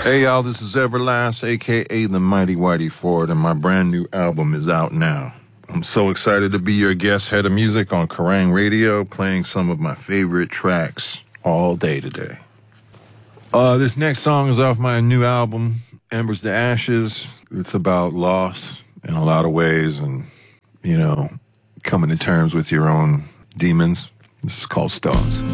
Hey y'all, this is Everlast, aka the Mighty Whitey Ford, and my brand new album is out now. I'm so excited to be your guest head of music on Kerrang Radio, playing some of my favorite tracks all day today. This next song is off my new album, Embers to Ashes. It's about loss in a lot of ways and, coming to terms with your own demons. This is called Stars.